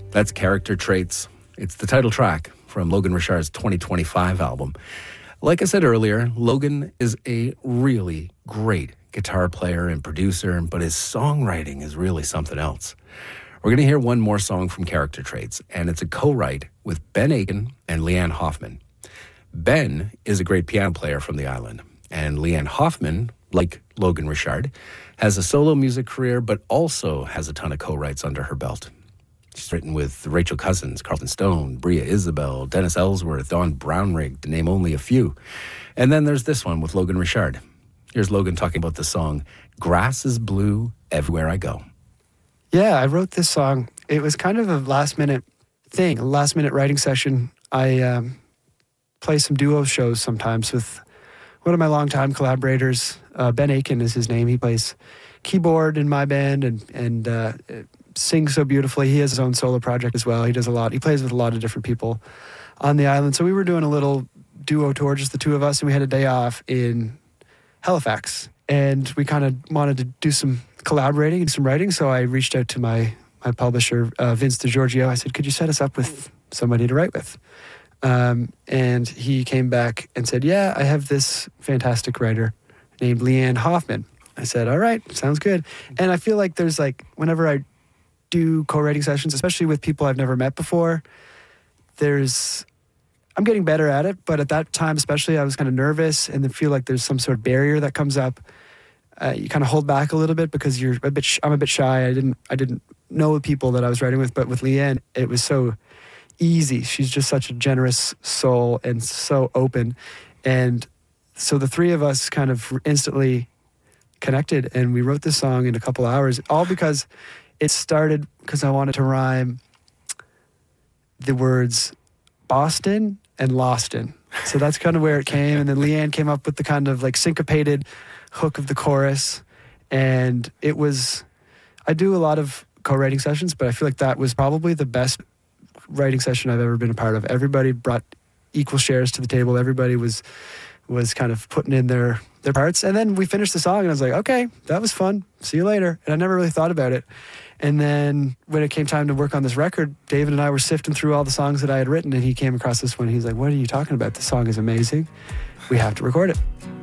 That's Character Traits. It's the title track from Logan Richard's 2025 album. Like I said earlier, Logan is a really great guitar player and producer, but his songwriting is really something else. We're going to hear one more song from Character Traits, and it's a co-write with Ben Aiken and Leanne Hoffman. Ben is a great piano player from the island, and Leanne Hoffman, like Logan Richard, has a solo music career, but also has a ton of co-writes under her belt. She's written with Rachel Cousins, Carlton Stone, Bria Isabel, Dennis Ellsworth, Don Brownrigg, to name only a few. And then there's this one with Logan Richard. Here's Logan talking about the song, Grass is Blue Everywhere I Go. Yeah, I wrote this song. It was kind of a last-minute thing, a last-minute writing session. I play some duo shows sometimes with one of my longtime collaborators. Ben Aiken is his name. He plays keyboard in my band and sings so beautifully. He has his own solo project as well. He does a lot. He plays with a lot of different people on the island. So we were doing a little duo tour, just the two of us, and we had a day off in Halifax. And we kind of wanted to do some collaborating and some writing. So I reached out to my publisher, Vince DiGiorgio. I said, could you set us up with somebody to write with? And he came back and said, yeah, I have this fantastic writer named Leanne Hoffman. I said, all right, sounds good. And I feel like there's whenever I do co-writing sessions, especially with people I've never met before, I'm getting better at it, but at that time especially I was kind of nervous and I feel like there's some sort of barrier that comes up. You kind of hold back a little bit because I'm a bit shy. I didn't know the people that I was writing with, but with Leanne, it was so easy. She's just such a generous soul and so open. And so the three of us kind of instantly connected and we wrote this song in a couple hours, all because it started because I wanted to rhyme the words Boston and Loston. So that's kind of where it came. And then Leanne came up with the kind of syncopated hook of the chorus. And I do a lot of co-writing sessions, but I feel like that was probably the best writing session I've ever been a part of. Everybody brought equal shares to the table. Everybody was kind of putting in their parts. And then we finished the song and I was like, okay, that was fun. See you later. And I never really thought about it. And then when it came time to work on this record, David and I were sifting through all the songs that I had written and he came across this one. He's like, what are you talking about? This song is amazing. We have to record it.